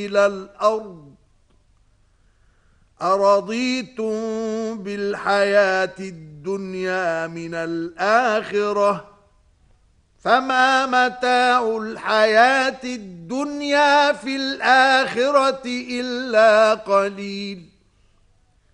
إلى الأرض أرضيتم بالحياة الدنيا من الآخرة فما متاع الحياة الدنيا في الآخرة إلا قليل